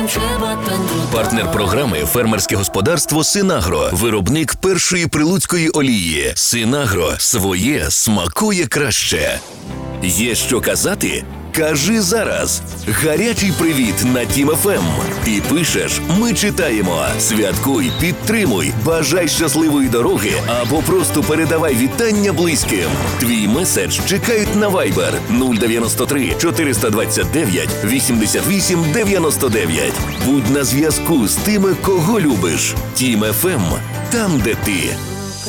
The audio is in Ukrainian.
Партнер програми «Фермерське господарство Синагро». Виробник першої прилуцької олії. Синагро. Своє смакує краще. Є що казати? Кажи зараз. Гарячий привіт на Тім ФМ. Ти пишеш, ми читаємо. Святкуй, підтримуй, бажай щасливої дороги або просто передавай вітання близьким. Твій меседж чекають на Viber 093 429 88 99. Будь на зв'язку з тими, кого любиш. Тім ФМ. Там, де ти.